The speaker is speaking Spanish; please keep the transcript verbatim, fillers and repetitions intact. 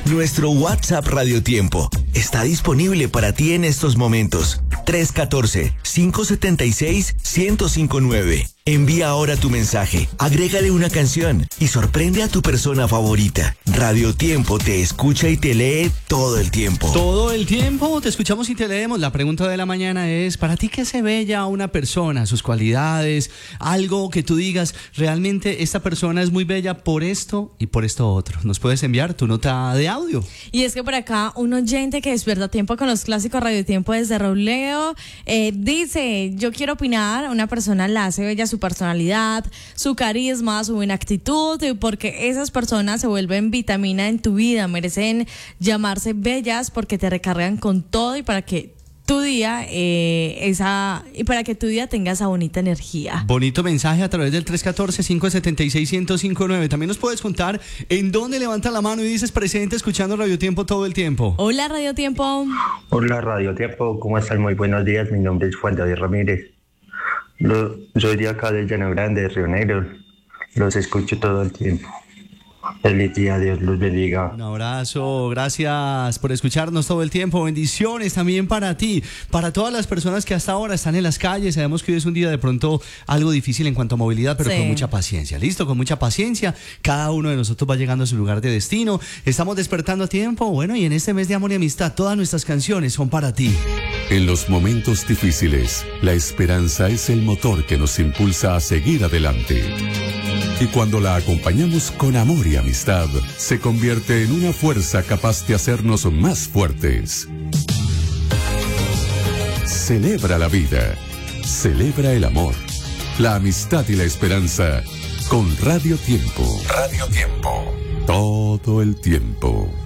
Nuestro WhatsApp Radio Tiempo está disponible para ti en estos momentos. tres uno cuatro, cinco siete seis, uno cero cinco nueve. Envía ahora tu mensaje, agrégale una canción y sorprende a tu persona favorita. Radio Tiempo te escucha y te lee todo el tiempo. Todo el tiempo te escuchamos y te leemos. La pregunta de la mañana es, ¿para ti qué hace bella a una persona? Sus cualidades, algo que tú digas, realmente esta persona es muy bella por esto y por esto otro. Nos puedes enviar tu nota de audio. Y es que por acá un oyente que despierta tiempo con los clásicos Radio Tiempo desde Robledo eh, dice, yo quiero opinar, una persona la hace bella su personalidad, su carisma, su buena actitud, porque esas personas se vuelven vitamina en tu vida, merecen llamarse bellas porque te recargan con todo y para que tu día eh, esa y para que tu día tenga esa bonita energía. Bonito mensaje a través del tres uno cuatro, cinco siete seis, uno cero cinco nueve. También nos puedes contar en dónde levanta la mano y dices presente escuchando Radio Tiempo todo el tiempo. Hola Radio Tiempo. Hola Radio Tiempo, ¿cómo están? Muy buenos días, mi nombre es Juan David Ramírez. Lo, soy de acá de Llano Grande, de Río Negro. Los escucho todo el tiempo. Feliz día, Dios los bendiga. Un abrazo, gracias por escucharnos todo el tiempo. Bendiciones también para ti, para todas las personas que hasta ahora están en las calles. Sabemos que hoy es un día de pronto algo difícil en cuanto a movilidad, pero sí, con mucha paciencia. Listo, con mucha paciencia. Cada uno de nosotros va llegando a su lugar de destino. Estamos despertando a tiempo. Bueno, y en este mes de amor y amistad, todas nuestras canciones son para ti. En los momentos difíciles, la esperanza es el motor que nos impulsa a seguir adelante. Y cuando la acompañamos con amor y amistad, se convierte en una fuerza capaz de hacernos más fuertes. Celebra la vida, celebra el amor, la amistad y la esperanza con Radio Tiempo. Radio Tiempo. Todo el tiempo.